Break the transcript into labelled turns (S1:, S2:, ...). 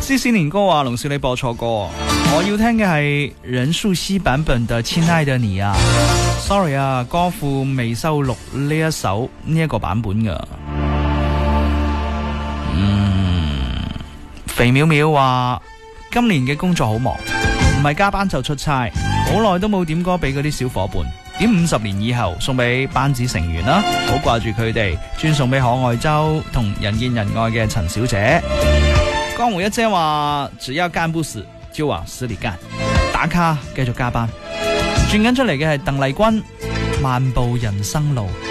S1: 思思年歌話龍少你播錯歌，我要聽嘅係任素汐版本嘅《親愛的你》啊 ，sorry 啊，歌庫未收錄呢一首呢一個版本噶。肥淼淼話今年嘅工作好忙，唔係加班就出差，好耐都冇點歌俾嗰啲小伙伴，點50年以後送俾班子成員啦，好掛住佢哋，專送俾可愛周同人見人愛嘅陳小姐。江湖一姐話只要幹不死就往死裏幹，打卡繼續加班。轉緊出嚟嘅係鄧麗君，漫步人生路。